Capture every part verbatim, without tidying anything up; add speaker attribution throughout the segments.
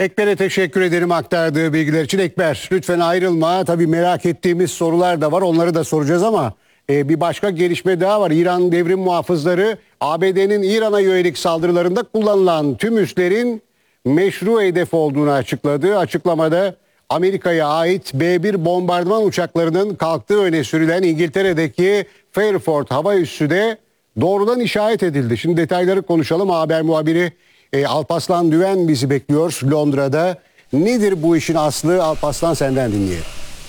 Speaker 1: Ekber'e teşekkür ederim aktardığı bilgiler için. Ekber, lütfen ayrılma. Tabii merak ettiğimiz sorular da var. Onları da soracağız ama e, bir başka gelişme daha var. İran devrim muhafızları A B D'nin İran'a yönelik saldırılarında kullanılan tüm üslerin meşru hedef olduğunu açıkladı. Açıklamada Amerika'ya ait B bir bombardıman uçaklarının kalktığı öne sürülen İngiltere'deki Fairford hava üssü de doğrudan işaret edildi. Şimdi detayları konuşalım. Haber muhabiri e, Alparslan Düven bizi bekliyor Londra'da. Nedir bu işin aslı? Alparslan, senden dinleyelim.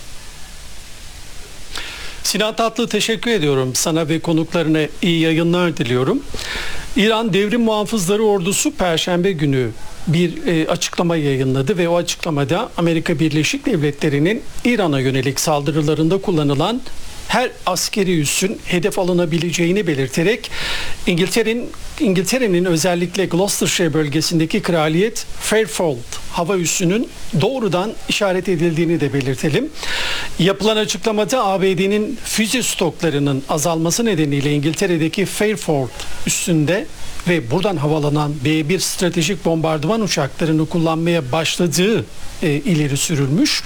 Speaker 2: Sinan Tatlı, teşekkür ediyorum. Sana ve konuklarına iyi yayınlar diliyorum. İran Devrim Muhafızları Ordusu Perşembe günü bir e, açıklama yayınladı ve o açıklamada Amerika Birleşik Devletleri'nin İran'a yönelik saldırılarında kullanılan her askeri üssün hedef alınabileceğini belirterek İngiltere'nin İngiltere'nin özellikle Gloucestershire bölgesindeki Kraliyet Fairfield hava üssünün doğrudan işaret edildiğini de belirtelim. Yapılan açıklamada A B D'nin füze stoklarının azalması nedeniyle İngiltere'deki Fairfield üssünde ve buradan havalanan B bir stratejik bombardıman uçaklarını kullanmaya başladığı e, ileri sürülmüş.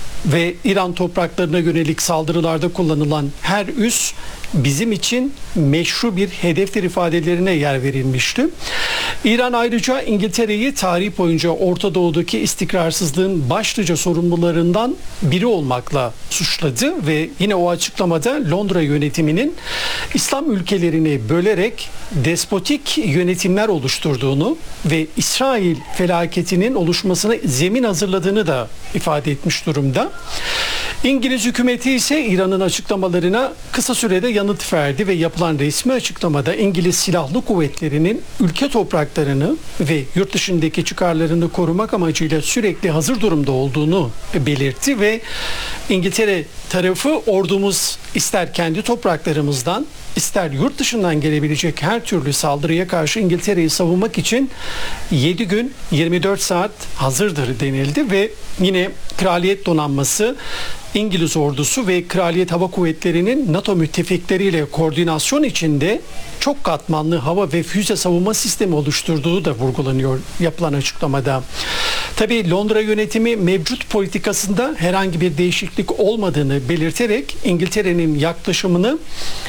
Speaker 2: Ve İran topraklarına yönelik saldırılarda kullanılan her üs bizim için meşru bir hedeftir ifadelerine yer verilmişti. İran ayrıca İngiltere'yi tarih boyunca Orta Doğu'daki istikrarsızlığın başlıca sorumlularından biri olmakla suçladı ve yine o açıklamada Londra yönetiminin İslam ülkelerini bölerek despotik yönetimler oluşturduğunu ve İsrail felaketinin oluşmasına zemin hazırladığını da ifade etmiş durumda. İngiliz hükümeti ise İran'ın açıklamalarına kısa sürede yanıt verdi ve yapılan resmi açıklamada İngiliz Silahlı Kuvvetleri'nin ülke topraklarını ve yurt dışındaki çıkarlarını korumak amacıyla sürekli hazır durumda olduğunu belirtti ve İngiltere tarafı ordumuz ister kendi topraklarımızdan ister yurt dışından gelebilecek her türlü saldırıya karşı İngiltere'yi savunmak için yedi gün yirmi dört saat hazırdır denildi ve yine Kraliyet Donanması, İngiliz ordusu ve Kraliyet Hava Kuvvetleri'nin NATO müttefikleriyle koordinasyon içinde çok katmanlı hava ve füze savunma sistemi oluşturduğu da vurgulanıyor yapılan açıklamada. Tabii Londra yönetimi mevcut politikasında herhangi bir değişiklik olmadığını belirterek İngiltere'nin yaklaşımını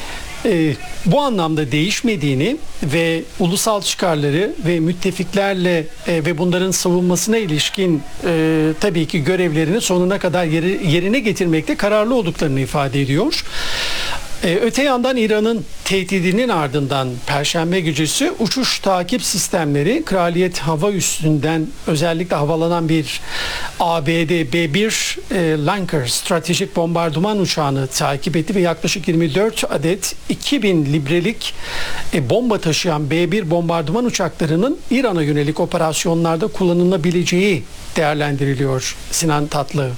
Speaker 2: Ee, bu anlamda değişmediğini ve ulusal çıkarları ve müttefiklerle e, ve bunların savunmasına ilişkin e, tabii ki görevlerini sonuna kadar yeri, yerine getirmekte kararlı olduklarını ifade ediyor. Ee, öte yandan İran'ın tehdidinin ardından Perşembe gecesi uçuş takip sistemleri Kraliyet Hava Üssü'nden özellikle havalanan bir A B D B bir e, Lancer stratejik bombardıman uçağını takip etti ve yaklaşık yirmi dört adet iki bin librelik e, bomba taşıyan B bir bombardıman uçaklarının İran'a yönelik operasyonlarda kullanılabileceği değerlendiriliyor. Sinan Tatlı.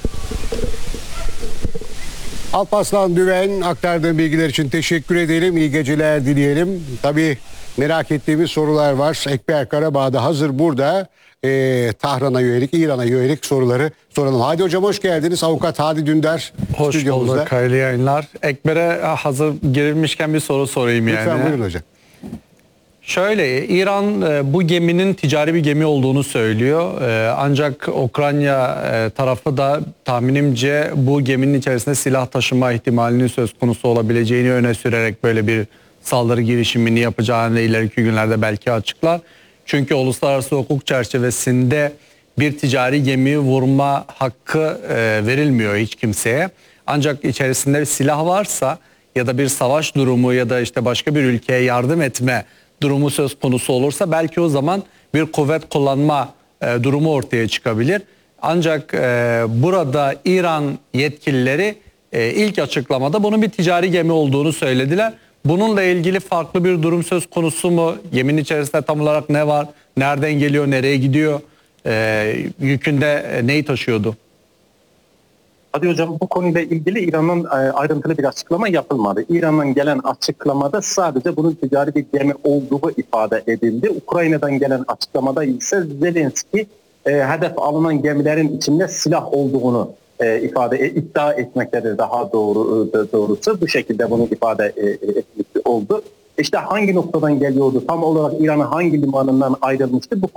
Speaker 1: Alparslan Düven, aktardığı bilgiler için teşekkür edelim. İyi geceler dileyelim. Tabii merak ettiğimiz sorular var. Ekber Karabağ da hazır burada. Ee, Tahran'a yönelik, İran'a yönelik soruları soralım. Hadi hocam, hoş geldiniz. Avukat Hadi Dündar
Speaker 3: hoş
Speaker 1: stüdyomuzda.
Speaker 3: bulduk, hayırlı yayınlar. Ekber'e hazır girilmişken bir soru sorayım yani.
Speaker 1: Lütfen buyurun hocam.
Speaker 3: Şöyle, İran bu geminin ticari bir gemi olduğunu söylüyor. Ancak Ukrayna tarafı da tahminimce bu geminin içerisinde silah taşıma ihtimalinin söz konusu olabileceğini öne sürerek böyle bir saldırı girişimini yapacağını ileriki günlerde belki açıklar. Çünkü uluslararası hukuk çerçevesinde bir ticari gemi vurma hakkı verilmiyor hiç kimseye. Ancak içerisinde bir silah varsa ya da bir savaş durumu ya da işte başka bir ülkeye yardım etme durumu söz konusu olursa belki o zaman bir kuvvet kullanma e, durumu ortaya çıkabilir. Ancak e, burada İran yetkilileri e, ilk açıklamada bunun bir ticari gemi olduğunu söylediler. Bununla ilgili farklı bir durum söz konusu mu? Geminin içerisinde tam olarak ne var? Nereden geliyor? Nereye gidiyor? E, yükünde e, neyi taşıyordu?
Speaker 4: Hadi hocam, bu konuyla ilgili İran'ın ayrıntılı bir açıklama yapılmadı. İran'dan gelen açıklamada sadece bunun ticari bir gemi olduğu ifade edildi. Ukrayna'dan gelen açıklamada ise Zelenski e, hedef alınan gemilerin içinde silah olduğunu e, ifade e, iddia etmektedir daha doğru e, doğrusu. Bu şekilde bunu ifade e, etmiş oldu. İşte hangi noktadan geliyordu? Tam olarak İran'ın hangi limanından ayrılmıştı? Bu